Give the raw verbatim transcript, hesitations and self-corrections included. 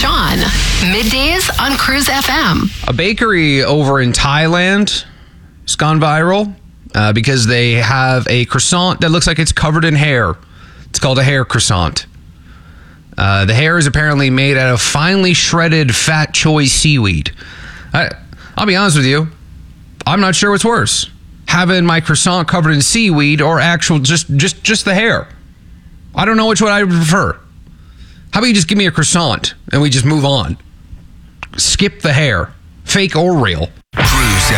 Sean. Middays on Cruise F M. A bakery over in Thailand has gone viral uh, because they have a croissant that looks like it's covered in hair. It's called a hair croissant. Uh, the hair is apparently made out of finely shredded fat choy seaweed. I, I'll be honest with you, I'm not sure what's worse. Having my croissant covered in seaweed or actual just just just the hair. I don't know which one I would prefer. How about you just give me a croissant and we just move on? Skip the hair, fake or real.